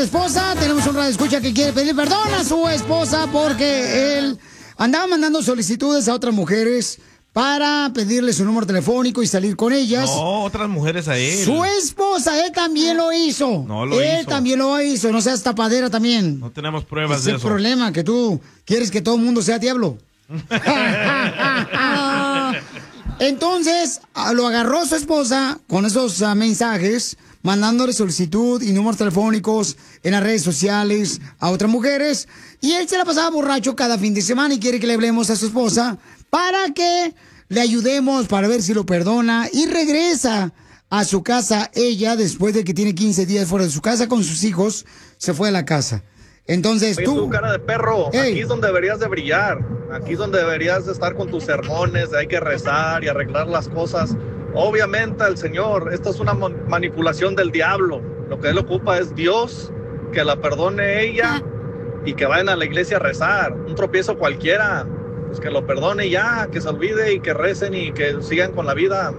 la esposa. Tenemos un radioescucha que quiere pedir perdón a su esposa porque él andaba mandando solicitudes a otras mujeres para pedirle su número telefónico y salir con ellas. No, otras mujeres a él. Su esposa, él también lo hizo. No lo él hizo. también lo hizo. No seas tapadera también. No tenemos pruebas Ese de es eso. el problema, que tú quieres que todo el mundo sea diablo. Entonces, lo agarró su esposa con esos mensajes, mandándole solicitud y números telefónicos en las redes sociales a otras mujeres. Y él se la pasaba borracho cada fin de semana y quiere que le hablemos a su esposa para que le ayudemos para ver si lo perdona y regresa a su casa ella después de que tiene 15 días fuera de su casa con sus hijos. Se fue a la casa. Entonces Oye, tú, cara de perro, aquí es donde deberías de brillar, aquí es donde deberías de estar con tus sermones, hay que rezar y arreglar las cosas. Obviamente el Señor, esto es una manipulación del diablo, lo que él ocupa es Dios, que la perdone ella y que vayan a la iglesia a rezar, un tropiezo cualquiera, pues que lo perdone ya, que se olvide y que recen y que sigan con la vida.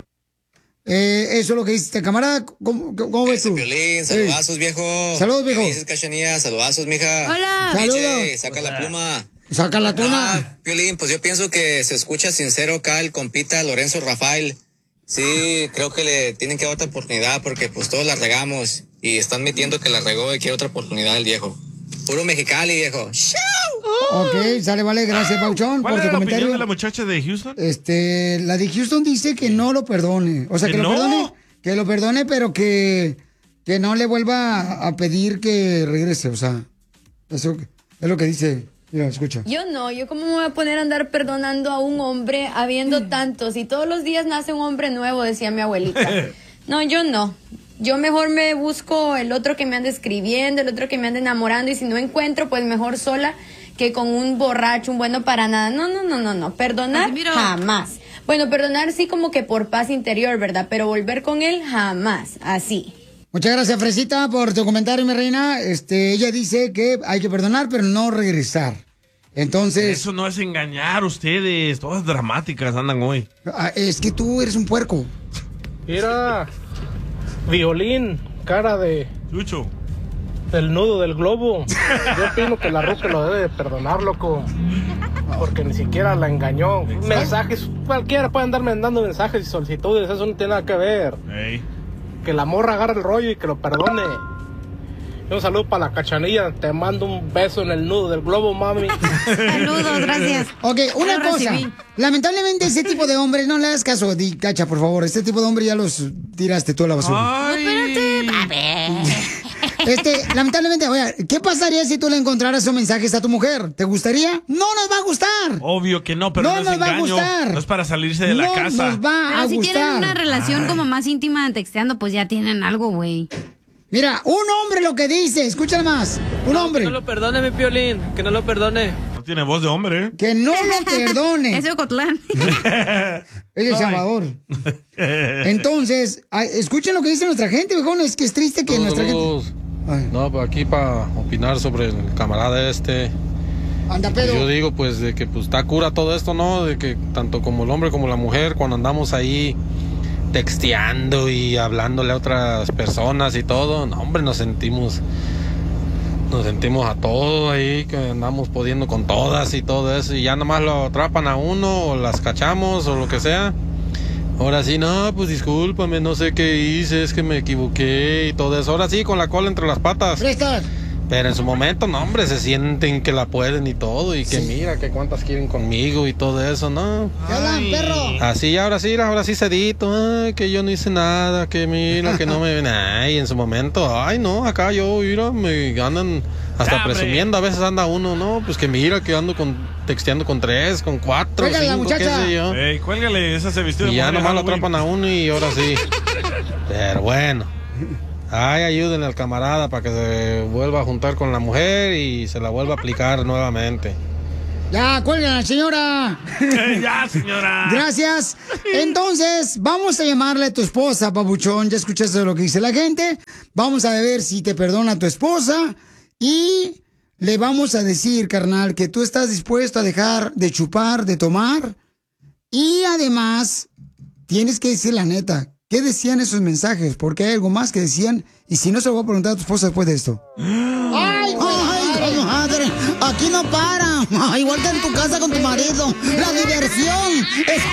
Eso es lo que dice, camarada. ¿Cómo ves tú? Piolín, saludazos, viejo. Saludos, viejo. ¿Qué dices, Cachanilla? Saludazos, mija. Hola. DJ, Saludos. saca la pluma. Saca la pluma. Piolín, pues yo pienso que se escucha sincero acá el compita Lorenzo Rafael. Sí, creo que le tienen que dar otra oportunidad porque pues todos la regamos y están metiendo que la regó y quiere otra oportunidad el viejo. Puro Mexicali, viejo. Ok, sale, vale, gracias, Pauchón, ¿Cuál por era tu la comentario. opinión de la muchacha de Houston? La de Houston dice que no lo perdone. O sea, ¿Que que lo no? perdone, pero que no le vuelva a pedir que regrese. O sea, eso es lo que dice. Mira, escucha. Yo cómo me voy a poner a andar perdonando a un hombre habiendo tantos y todos los días nace un hombre nuevo, decía mi abuelita. No, yo no. Yo mejor me busco el otro que me ande escribiendo, el otro que me ande enamorando y si no encuentro, pues mejor sola que con un borracho, un bueno para nada. No. Perdonar, jamás. Bueno, perdonar sí como que por paz interior, ¿verdad? Pero volver con él, jamás. Así. Muchas gracias, Fresita, por tu comentario, mi reina. Ella dice que hay que perdonar, pero no regresar. Entonces... Eso no es engañar ustedes. Todas dramáticas andan hoy. Es que tú eres un puerco. Mira, Violín, cara de... Chucho. Del nudo del globo. Yo opino que la Ruca lo debe de perdonar, loco. Porque ni siquiera la engañó. Mensajes, cualquiera puede andar mandando mensajes y solicitudes, eso no tiene nada que ver. Hey. Que la morra agarre el rollo y que lo perdone. Y un saludo para la Cachanilla, te mando un beso en el nudo del globo, mami. Saludos, gracias. Ok, una cosa. Lamentablemente ese tipo de hombres, no le hagas caso, Cacha, por favor. Este tipo de hombres ya los tiraste tú a la basura. No, espérate, papi. Lamentablemente, oye, ¿qué pasaría si tú le encontraras esos mensajes a tu mujer? ¿Te gustaría? No nos va a gustar. Obvio que no, pero no es nos va a engaño. gustar. No es para salirse de la casa. Nos va Pero a si gustar. tienen una relación como más íntima texteando, pues ya tienen algo, güey. Mira, un hombre lo que dice, escúchale más. Un hombre. Que no lo perdone, mi Piolín, que no lo perdone. No tiene voz de hombre, ¿eh? Que no lo perdone. Es de Ocotlán. Es de Salvador. Entonces, escuchen lo que dice nuestra gente, viejón. Es que es triste que nuestra gente... No, pues aquí para opinar sobre el camarada Anda, pedo. Yo digo pues de que pues está cura todo esto, ¿no? De que tanto como el hombre como la mujer cuando andamos ahí texteando y hablándole a otras personas y todo, no, hombre, nos sentimos a todo ahí, que andamos pudiendo con todas y todo eso y ya nomás lo atrapan a uno o las cachamos o lo que sea. Ahora sí, no, pues discúlpame, no sé qué hice, es que me equivoqué y todo eso. Ahora sí, con la cola entre las patas. Pero en su momento, no, hombre, se sienten que la pueden y todo. Y que mira, que cuántas quieren conmigo y todo eso, ¿no? ¿Qué hablan, perro? Así, ahora sí cedito. Ay, que yo no hice nada, que mira, que no me ven. Ay, en su momento, ay, no, acá yo, mira, me andan hasta presumiendo. A veces anda uno, ¿no? Pues que mira, que ando texteando con 3, con 4, Cuélgale, 5, qué muchacha. sé yo. Ey, cuélgale, esa se vistió de Y ya mujer nomás lo Halloween. atrapan a uno y ahora sí. Pero bueno. Ay, ayúdenle al camarada para que se vuelva a juntar con la mujer y se la vuelva a aplicar nuevamente. Ya, cuélgala, señora. Ya, señora. Gracias. Entonces, vamos a llamarle a tu esposa, papuchón. Ya escuchaste lo que dice la gente. Vamos a ver si te perdona tu esposa. Y le vamos a decir, carnal, que tú estás dispuesto a dejar de chupar, de tomar. Y además, tienes que decir la neta, ¿Qué decían esos mensajes? Porque hay algo más que decían. Y si no, se lo voy a preguntar a tu esposa después de esto. ¡Ay, comadre! Aquí no para. Igual que en tu casa con tu marido. La diversión es